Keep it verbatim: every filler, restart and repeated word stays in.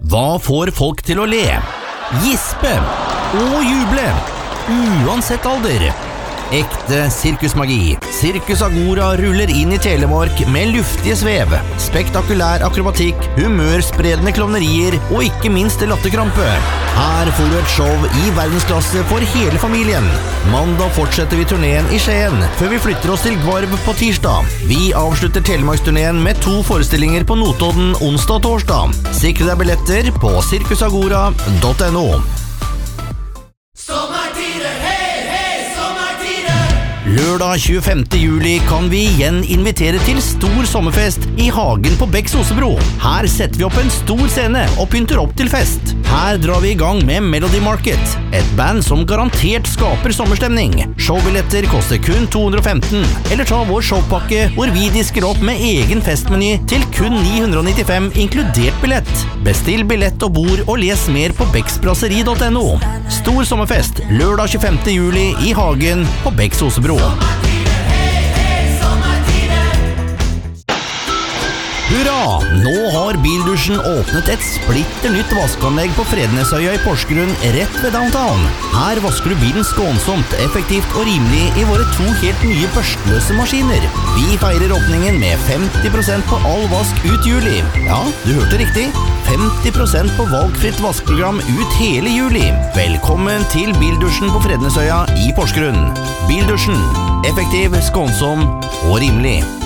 Hva får folk til å le? Gispe og juble, uansett alder. Ekte sirkusmagi. Sirkus Agora ruller inn i Telemark med luftige svev, spektakulær akrobatikk, humørspredende klovnerier og ikke minst latterkrampe. Her får du et show i verdensklasse for hele familien. Mandag fortsetter vi turneen i Skien, før vi flytter oss til Gvarv på tirsdag. Vi avslutter Telemarksturneen med to forestillinger på Notodden onsdag og torsdag. Sikre deg billetter på sirkusagora punktum no. Lørdag tjuefemte juli kan vi igjen invitere til stor sommerfest i Hagen på Becks Osebro. Her setter vi opp en stor scene og pynter opp til fest. Her drar vi i gang med Melody Market, et band som garantert skaper sommerstemning. Showbilletter koster kun to hundre og femten, eller ta vår showpakke hvor vi disker opp med egen festmeny til kun ni hundre og nittifem inkludert billett. Bestill billett og bord og les mer på becksbrasseri punktum no. Stor sommerfest lørdag tjuefemte juli i Hagen på Becks Osebro. Hurra! Nå har Bildusjen åpnet et splitter nytt vaskeanlegg på Frednesøya i Porsgrunn rett ved downtown. Her vasker du bilen skånsomt, effektivt og rimelig i våre to helt nye børstløse maskiner. Vi feirer åpningen med femti prosent på all vask ut juli. Ja, du hørte riktig. femti prosent på valgfritt vaskeprogram ut hele juli. Velkommen til Bildusjen på Frednesøya i Porsgrunn. Bildusjen. Effektiv, skånsom og rimelig.